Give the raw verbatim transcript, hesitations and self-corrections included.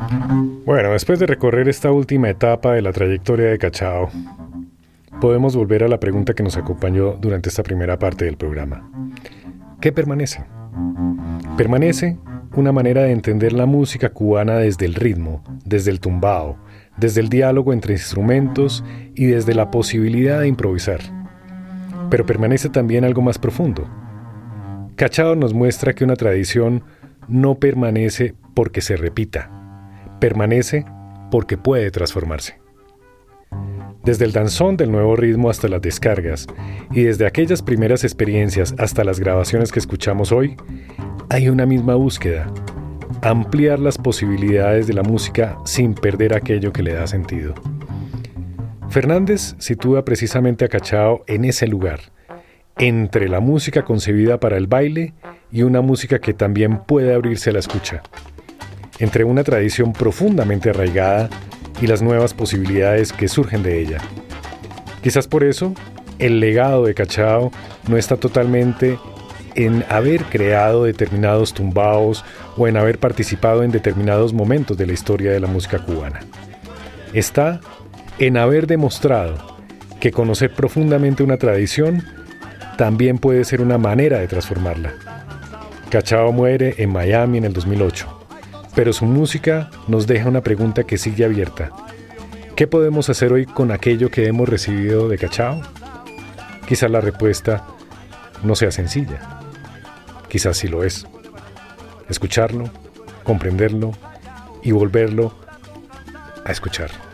Bueno, después de recorrer esta última etapa de la trayectoria de Cachao, podemos volver a la pregunta que nos acompañó durante esta primera parte del programa. ¿Qué permanece? Permanece una manera de entender la música cubana desde el ritmo, desde el tumbao, desde el diálogo entre instrumentos y desde la posibilidad de improvisar. Pero permanece también algo más profundo. Cachao nos muestra que una tradición no permanece porque se repita, permanece porque puede transformarse. Desde el danzón del nuevo ritmo hasta las descargas, y desde aquellas primeras experiencias hasta las grabaciones que escuchamos hoy, hay una misma búsqueda: ampliar las posibilidades de la música sin perder aquello que le da sentido. Fernández sitúa precisamente a Cachao en ese lugar, entre la música concebida para el baile y una música que también puede abrirse a la escucha, entre una tradición profundamente arraigada y las nuevas posibilidades que surgen de ella. Quizás por eso, el legado de Cachao no está totalmente en haber creado determinados tumbaos o en haber participado en determinados momentos de la historia de la música cubana. Está en haber demostrado que conocer profundamente una tradición también puede ser una manera de transformarla. Cachao muere en Miami en el dos mil ocho. Pero su música nos deja una pregunta que sigue abierta. ¿Qué podemos hacer hoy con aquello que hemos recibido de Cachao? Quizás la respuesta no sea sencilla. Quizás sí lo es. Escucharlo, comprenderlo y volverlo a escuchar.